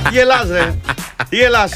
Γελάς ρε. Γελάς.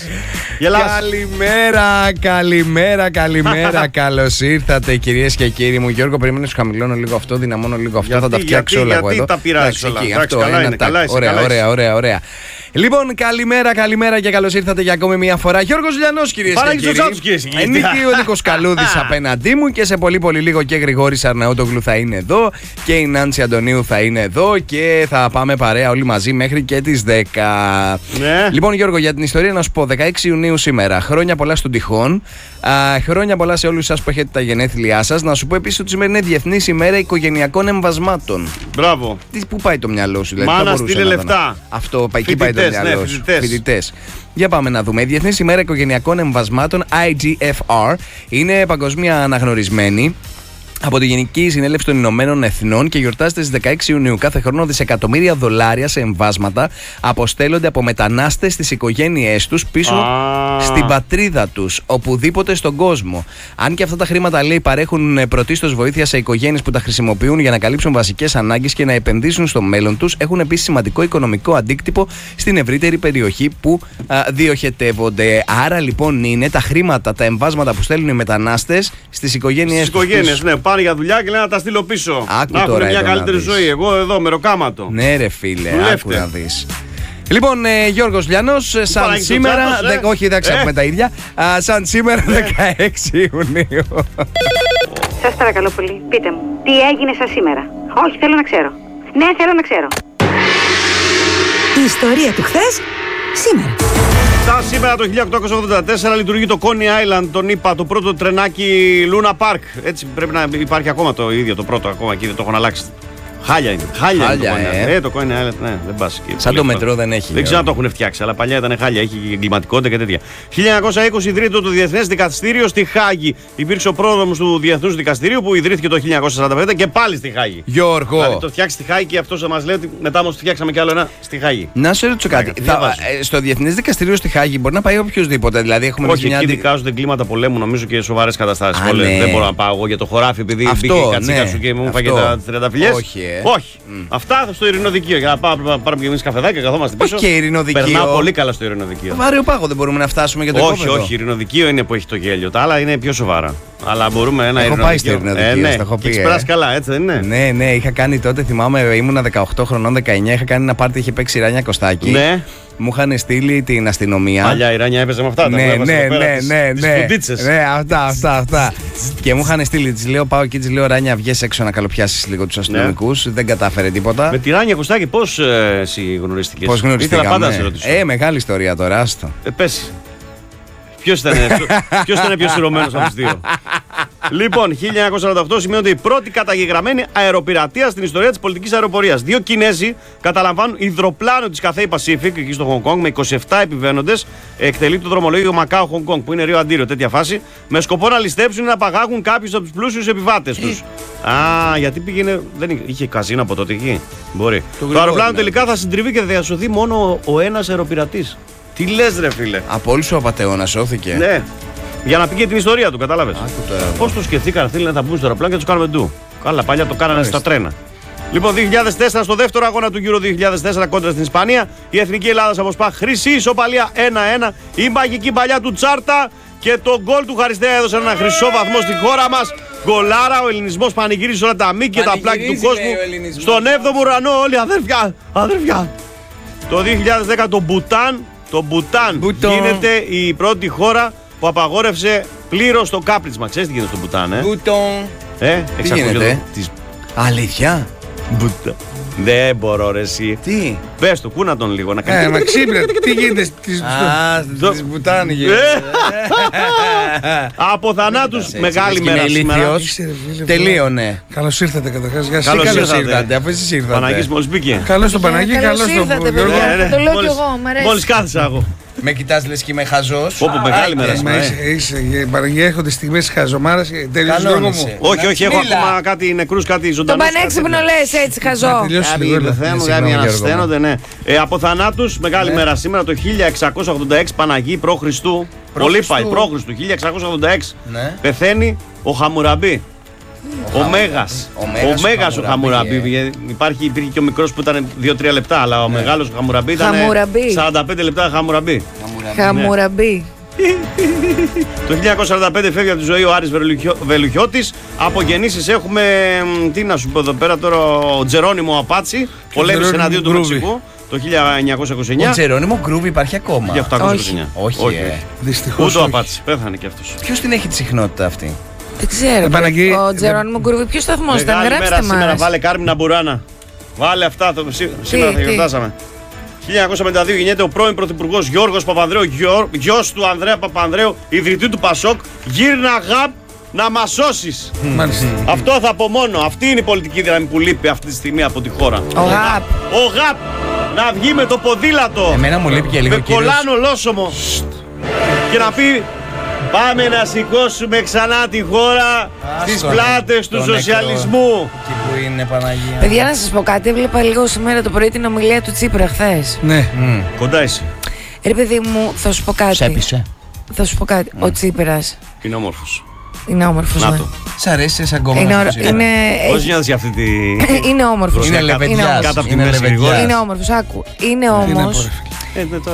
Καλημέρα. Καλώς ήρθατε κυρίες και κύριοι μου. Γιώργο, περιμένω σου χαμηλώνω λίγο αυτό, δυναμώνω λίγο αυτό. Θα τα φτιάξω όλα εγώ εδώ. Γιατί τα πειράζεις όλα. Ωραία. Λοιπόν, καλημέρα και καλώς ήρθατε για ακόμη μια φορά. Γιώργος Λιανός, κυρίες και κύριοι. Ενίκη ο Νίκος Καλούδης απέναντί μου και σε πολύ λίγο και Γρηγόρης Αρναούτογλου θα είναι εδώ και η Νάνση Αντωνίου θα είναι εδώ και θα πάμε παρέα όλοι μαζί μέχρι και τις 10. Ναι. Λοιπόν, Γιώργο, για την ιστορία να σου πω, 16 Ιουνίου σήμερα. Χρόνια πολλά στον τυχόν. Χρόνια πολλά σε όλους εσάς που έχετε τα γενέθλιά σας. Να σου πω επίσης ότι σήμερα είναι Διεθνής ημέρα οικογενειακών εμβασμάτων. Μπράβο. Πού πάει το μυαλό σου, δηλαδή? Μάνα στείλε λεφτά. Αυτό, εκεί πάει το μυαλό σου. Φοιτητές. Για πάμε να δούμε. Η Διεθνής ημέρα οικογενειακών εμβασμάτων, IGFR, είναι παγκοσμία αναγνωρισμένη από τη Γενική Συνέλευση των Ηνωμένων Εθνών και γιορτάζεται στις 16 Ιουνίου. Κάθε χρόνο δισεκατομμύρια δολάρια σε εμβάσματα αποστέλλονται από μετανάστες στις οικογένειές τους πίσω στην πατρίδα τους, οπουδήποτε στον κόσμο. Αν και αυτά τα χρήματα, λέει, παρέχουν πρωτίστως βοήθεια σε οικογένειες που τα χρησιμοποιούν για να καλύψουν βασικές ανάγκες και να επενδύσουν στο μέλλον τους, έχουν επίσης σημαντικό οικονομικό αντίκτυπο στην ευρύτερη περιοχή που διοχετεύονται. Άρα λοιπόν είναι τα χρήματα, τα εμβάσματα που στέλνουν οι μετανάστες στις οικογένειές τους. Ναι. Πάνε για δουλειά και λένε να τα στείλω πίσω. Να έχουν μια καλύτερη ζωή. Εγώ εδώ με ροκάματο. Ναι, ρε φίλε, άκου να δεις. Λοιπόν, Γιώργος Λιανός, σαν σήμερα. Όχι, δεν ξέρουμε τα ίδια. Σαν σήμερα, 16 Ιουνίου. Σας παρακαλώ πολύ, πείτε μου, τι έγινε σας σήμερα? Όχι, θέλω να ξέρω. Ναι, θέλω να ξέρω. Η ιστορία του χθες, σήμερα. Σήμερα το 1884 λειτουργεί το Coney Island, τον είπα, το πρώτο τρενάκι Luna Park. Έτσι πρέπει να υπάρχει ακόμα το ίδιο, το πρώτο ακόμα εκεί, δεν το έχουν αλλάξει. Χάλια είναι. Το Coney Island, ναι, δεν πας. Σαν το μετρό δεν έχει. Δεν ξέρω αν το έχουν φτιάξει, αλλά παλιά ήταν χάλια, έχει εγκληματικότητα και τέτοια. 1920 ιδρύεται το Διεθνές Δικαστήριο στη Χάγη. Υπήρξε ο πρόδρομος του Διεθνούς Δικαστηρίου που ιδρύθηκε το 1945 και πάλι στη Χάγη. Γιώργο. Δηλαδή το φτιάξει στη Χάγη και αυτός θα μας λέει ότι μετά όμως φτιάξαμε κι άλλο ένα στη Χάγη. Να σε ρωτήσω κάτι. Στο Διεθνές Δικαστήριο στη Χάγη μπορεί να πάει οποιοδήποτε. Δηλαδή έχουμε όχι, εκεί δικάζονται εγκλήματα πολέμου, νομίζω, και σοβαρές καταστάσεις. Δεν μπορώ να πάω εγώ για το χωράφι επειδή μπήκε η κατσίκα σου και μου φάγε τα 30 φιλιές. Όχι. Αυτά στο ειρηνοδικείο. Για να πάρουμε και εμείς καφεδάκι και καθόμαστε πίσω. Όχι και ειρηνοδικείο. Περνάω πολύ καλά στο ειρηνοδικείο. Βάριο πάγο δεν μπορούμε να φτάσουμε για το οικόπεδο. Όχι, ειρηνοδικείο είναι που έχει το γέλιο. Τα άλλα είναι πιο σοβαρά. Αλλά μπορούμε ένα ειρηνοδικείο. Έχω πάει στο ειρηνοδικείο. Ναι, έχεις περάσει καλά, έτσι δεν είναι? Ναι, είχα κάνει τότε, θυμάμαι, ήμουνα 18 χρονών, 19. Είχα κάνει ένα πάρτι, είχε παίξει η Ράνια Κωστάκη. Ναι. Μου είχαν στείλει την αστυνομία. Παλιά η Ράνια έπαιζε με αυτά. Ναι. Τις Ναι, αυτά. Και μου είχαν στείλει, της λέω, πάω εκεί, της λέω, Ράνια, βγες έξω να καλοπιάσεις λίγο τους αστυνομικούς. Δεν κατάφερε τίποτα. Με τη Ράνια Κωστάκη πώς εσύ γνωριστήκες? Πώς γνωριστήκαμε? Ήθελα πάντα να σε ρωτήσω. Μεγάλη ιστορία τώρα, άστο. Πες. Ποιος ήταν πιο σειρωμένος από τους δύο? Λοιπόν, 1948 σημαίνονται η πρώτη καταγεγραμμένη αεροπειρατεία στην ιστορία της πολιτικής αεροπορίας. Δύο Κινέζοι καταλαμβάνουν υδροπλάνο της Cathay Pacific εκεί στο Χονγκ Κονγκ με 27 επιβαίνοντες. Εκτελεί το δρομολόγιο Μακάο Χονγκ Κονγκ που είναι Ρίο Αντίριο, τέτοια φάση. Με σκοπό να ληστέψουν ή να παγάγουν κάποιους από τους πλούσιους επιβάτες τους. Γιατί πήγαινε. Δεν είχε καζίνο από τότε εκεί. Μπορεί. Το αεροπλάνο τελικά θα συντριβεί και θα διασωθεί μόνο ο ένας αεροπειρατής. Τι λες, ρε φίλε? Από όλους ο απατεώνας σώθηκε. Ναι. Για να πει και την ιστορία του, κατάλαβες. Πώς το σκεφτήκαν, θέλουν να μπουν στο αεροπλάνο και τους κάνουμε ντου. Καλά, παλιά το κάνανε στα τρένα. Λοιπόν, 2004 στο δεύτερο αγώνα του Euro 2004 κόντρα στην Ισπανία, η Εθνική Ελλάδα από ΣΠΑ χρυσή ισοπαλία 1-1. Η μαγική παλιά του Τσάρτα και το γκολ του Χαριστέα έδωσαν ένα χρυσό βαθμό στη χώρα μας. Γκολάρα, ο ελληνισμός πανηγύρισε όλα τα μήκη και τα πλάκη του κόσμου. Στον 7ο ουρανό, όλοι αδέρφια. Το 2010 το Μπουτάν γίνεται η πρώτη χώρα που απαγόρευσε πλήρως το κάπνισμα. Ξέρεις τι γίνεται στο Μπουτάν, Τι γίνεται? Αλήθεια? Δεν μπορώ, ρε εσύ. Τι? Πες το, κούνα τον λίγο να κάνει. Μα ξύπνε, τι γίνεται στις Μπουτάν γίνεται. Από θανάτους, μεγάλη μέρα σήμερα. Τελείωνε. Καλώς ήρθατε καταρχάς. Καλώς ήρθατε, αφού εσείς ήρθατε. Παναγής μόλις μπήκε. Καλώς τον Παναγί, καλώς τον Γιώργο. Το λέω κι εγώ, μ' αρέσει. Μόλις κάθισα εγώ. Με κοιτάς λες και είμαι χαζός. Όπου μεγάλη μέρα σήμερα. Παναγί, έρχονται στιγμές χαζομάρας. Τελείωσε Γιώργο μου. Όχι, έχω ακόμα κάτι νεκρούς, κάτι ζωντανούς. Τον πανέξυπνο λες έτσι χαζό. Κάποιοι ανασταίνονται, ναι. Από θανάτους, μεγάλη μέρα σήμερα, το 1686 Παναγί π.Χ. Πολύ πάει, π.Χ. 1686 πεθαίνει ο Χαμουραμπή. Ο Μέγας ο Χαμουραμπή. Υπήρχε και ο μικρός που ήταν 2-3 λεπτά, αλλά ο μεγάλος Χαμουραμπή ήταν 45 λεπτά Χαμουραμπή. Χαμουραμπή. Το 1945 φεύγει από τη ζωή ο Άρης Βελουχιώτης. Από γεννήσεις έχουμε, τι να σου πω εδώ πέρα τώρα, ο Τζερόνιμο Απάτσι. Πολέμησε εναντίον του Μεξικού το 1929. Ο Τζερόνιμο Γκρούβι υπάρχει ακόμα? 1829. Όχι. Δυστυχώς. Ούτε ο Απάτσι, πέθανε κι αυτός. Ποιος την έχει τη συχνότητα αυτή? Δεν ξέρω. Ο Τζερόνιμο Γκρούβι, ποιος σταθμός ήταν? Γράψτε μας. Σήμερα βάλε Κάρμινα Μπουράνα. Βάλε αυτά, σήμερα θα γιορτάσαμε. 1952 γεννιέται ο πρώην πρωθυπουργός Γιώργος Παπανδρέου, γιος του Ανδρέα Παπανδρέου, ιδρυτή του Πασόκ. Γύρνα γαπ να μας σώσεις. Αυτό θα πω μόνο. Αυτή είναι η πολιτική δύναμη που λείπει αυτή τη στιγμή από τη χώρα. Ο ΓΑΠ. Ο ΓΑΠ να βγει με το ποδήλατο. Εμένα μου λείπει και λίγο με κολάνο λόσωμο. Και να πει πάμε να σηκώσουμε ξανά τη χώρα στις πλάτες του σοσιαλισμού. Εκεί που είναι, Παναγία. Παιδιά, να σας πω κάτι. Έβλεπα λίγο σήμερα το πρωί την ομιλία του Τσίπρα χθες. Ναι. Κοντά εσύ. Ρε παιδί μου, θα σου πω κάτι. Σέπισε. Θα σου πω κάτι. Ο Τσίπρας Είναι όμορφος. είναι όμορφος. Να Ναι. το. Σ' αρέσει σαν κόμμα? Πώς νιώθεις για αυτή τη... Είναι όμορφος. Είναι λεβεντιάς. Κάτω από τη μέση γρήγορα. Είναι όμορφος. Άκου. Είναι όμως. Τώρα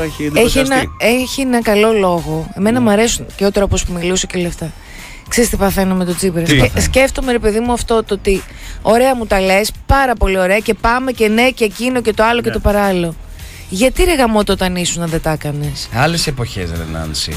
Έχει ένα καλό λόγο. Εμένα μου αρέσουν και ο τρόπος που μιλούσε και όλα αυτά. Ξέρεις τι παθαίνω με τον Τσίπρα? Σκέφτομαι, ρε παιδί μου, αυτό το ότι ωραία μου τα λες, πάρα πολύ ωραία, και πάμε και ναι και εκείνο και το άλλο και το παράλληλο. Γιατί ρε γαμώτο όταν ήσουν να δεν τα έκανες? Άλλες εποχές, ρε Νάνση.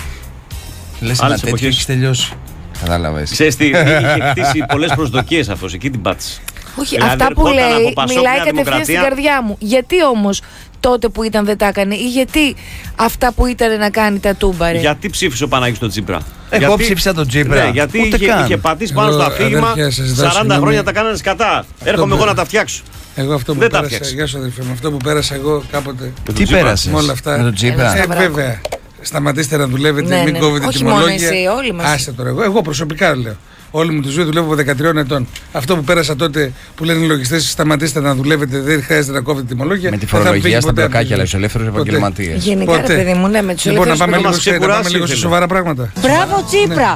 Λες ένα Άλλες τέτοιο εποχές. έχεις τελειώσει. Κατάλαβες. Ξέρεις τι, είχε χτίσει πολλές προσδοκίες αυτός, εκεί την πάτησε. Όχι, Δηλαδή, αυτά που ερχόταν από λέει Πασόκ, μιλάει Νέα κατευθείαν στην Δημοκρατία. καρδιά μου. Γιατί όμως τότε που ήταν δεν τα έκανε, ή γιατί αυτά που ήταν να κάνει τα τούμπαρε? Γιατί ψήφισε ο Παναγιώτης τον Τσίπρα? Εγώ ψήφισα τον Τσίπρα. Ναι, γιατί Ούτε είχε, καν. είχε πατήσει πάνω στο Εγώ, αφήγημα. αδέρφια, σας ζητάω 40 συγγνώμη. χρόνια τα κάνανε σκατά. Έρχομαι εγώ να τα φτιάξω. Εγώ αυτό που Δεν τα πέρασα, φτιάξε. γεια σου αδερφέ μου, αυτό που πέρασα εγώ κάποτε. Τι πέρασες Με όλα αυτά. με τον Τσίπρα? Βέβαια. Σταματήστε να δουλεύετε, Ναι, μην ναι. κόβετε Όχι μόνο τιμολόγια. εσύ, όλοι μας. Άστε τώρα. Εγώ προσωπικά λέω. Όλη μου τη ζωή δουλεύω από 13 ετών. Αυτό που πέρασα τότε που λένε οι λογιστές, σταματήστε να δουλεύετε, δεν χρειάζεται να κόβετε τιμολόγια. Με τη δεν θα μου φορολογία φύγει στα ποτέ από πλακάκια, τη αλλά ζωή. στους ελεύθερους Ποτέ. επαγγελματίες. Γενικά, ρε Ποτέ. παιδί μου, ναι, με τους Λοιπόν, να ελεύθερους πάμε λίγο, μας ξέρετε, να πάμε ξεκουράσει λίγο σε ήθελε. σοβαρά πράγματα. Μπράβο Τσίπρα!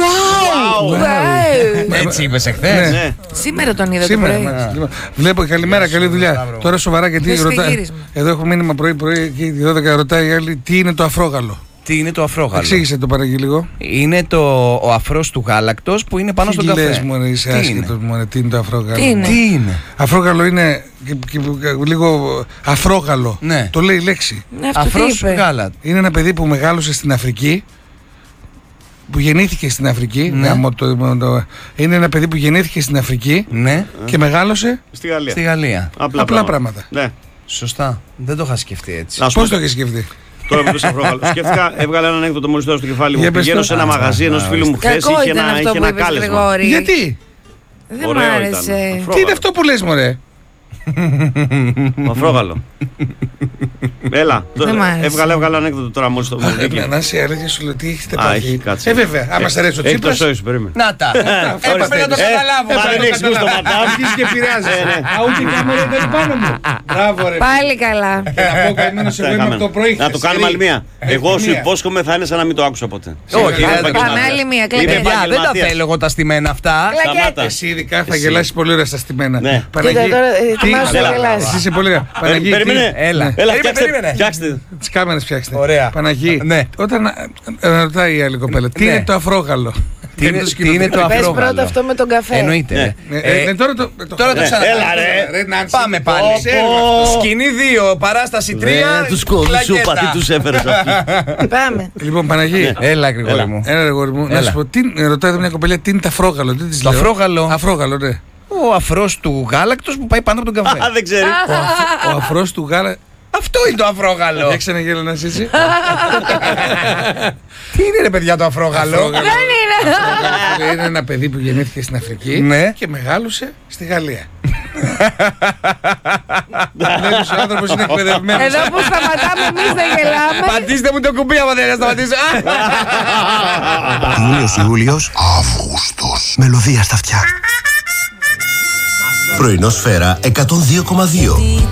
Wow! Έτσι είπες εχθές. Ναι. Σήμερα τον είδα το Σήμερα. πρωί. μάλιστα. Λοιπόν, βλέπω καλημέρα, καλή δουλειά. Σταύρο. Τώρα σοβαρά γιατί Πες και ρωτάει. γύρισμα. Εδώ έχω μήνυμα πρωί-πρωί, εκεί η 12 ρωτάει η άλλη τι είναι το αφρόγαλο. Τι είναι το αφρόγαλο? Εξήγησε το Παναγί λίγο. Είναι ο αφρός του γάλακτος που είναι πάνω στον Τι καφέ. λες μου, είσαι Τι άσχετος μου, τι είναι το αφρόγαλο. Τι είναι? Τι είναι? Αφρόγαλο είναι λίγο αφρόγαλο. Ναι. Το λέει η λέξη. Ναι, αυτό τι Αφρός είπε. γάλα. Είναι ένα παιδί που μεγάλωσε στην Αφρική. Που γεννήθηκε στην Αφρική. Ναι. Είναι ένα παιδί που γεννήθηκε στην Αφρική Ναι, και μεγάλωσε Στη Γαλλία. στη Γαλλία. απλά πράγματα. Ναι. Σωστά. Δεν το είχα σκεφτεί έτσι. Να σου πω, Πώς το έχεις σκεφτεί? τώρα που πες αφρόγαλο. Σκέφτηκα, έβγαλε έναν έκδοτο μόλις τώρα στο κεφάλι μου. Για πες Πηγαίνω το. σε ένα μαγαζί ενός φίλου μου χθες, Κακό είχε ήταν ένα, αυτό είχε που ένα είπες, κάλεσμα. Γρηγόρη. Γιατί? Δεν μ' Ωραίο ήταν. άρεσε. Αφρόγαλο. Τι είναι αυτό που λες μωρέ? Αφρόγαλο. Έλα, Δεν μ' άρεσε. έβγαλε ανέκδοτο τώρα μόλις το μου βγήκε. Να σε αλήθεια σου λέω τι έχετε Α, έχει πάθει. κάτσει. Βέβαια, άμα σε αρέσει ο Έχει το Τσίπρας. σόι σου, περίμενε. Να τα. Έπρεπε να το καταλάβω. Μα δεν έχεις γούστο ματάμ. Αρχίζει και επηρεάζει. Ναι. Α, ούτε η κάμερα ήταν πάνω μου. Μπράβο ρε. Πάλι καλά. Και να πω καημένος εγώ είμαι από το πρωί. Να το κάνουμε άλλη μία. Εγώ σου μία. υπόσχομαι θα είναι σαν να μην το άκουσα ποτέ. Όχι, Είμαι δεν το επαγγελματίας. Πάμε άλλη μία, Είμαι κλακέτε. Παιδιά, δεν τα επαγγελματίας. θέλω εγώ τα στημένα αυτά. Σταμάτα. Εσύ ειδικά θα γελάσει πολύ ωραία στα στημένα. Ναι. Κοίτα τώρα, ετοιμάσου να Έλα. γελάσεις. Εσύ είσαι πολύ ωραία. Παναγί, Περίμενε. Έλα. Έλα, Περίμενε. φτιάξτε. τις κάμερες φτιάξτε. Ωραία. Παναγί, Ναι. όταν ρωτάει η άλλη κοπέλα, τι Ναι. είναι το αφρόγαλο? Τι είναι το Πες αφρόγαλο? πρώτα αυτό με τον καφέ. Εννοείται. Ναι. ρε. Τώρα το Τώρα το ξανά. Έλα ρε. Νάνση. Πάμε πάλι. Ξέρουμε αυτό. Σκηνή 2, παράσταση 3. Τους κόβεις σου, πατή τους έφερες αυτή. Πάμε. Λοιπόν, Παναγί, Έλα, Γρηγόρη μου. ένα ρε γόρι μου, να Έλα. σου πω, ρωτάει μια κοπέλα τι είναι το αφρόγαλο. Τι της Το λέω? αφρόγαλο. Αφρόγαλο, ναι. Ο αφρός του γάλακτος που πάει πάνω από τον καφέ. Α, δεν ξέρει. Ο αφρός του γάλα. Αυτό είναι το αφρόγαλο. Για ξαναγέλα να έτσι. Τι είναι ρε παιδιά το αφρόγαλο? Αφρόγαλο. Δεν είναι. Είναι ένα παιδί που γεννήθηκε στην Αφρική Ναι. και μεγάλωσε στη Γαλλία. Βλέπεις, ο άνθρωπος είναι εκπαιδευμένος. Εδώ που σταματάμε εμείς να γελάμε. Πατήστε μου το κουμπί άμα δεν σταματήσω. Ιούλιος, Αύγουστος. Μελωδία στα αυτιά. Πρωινό σφαίρα 102,2.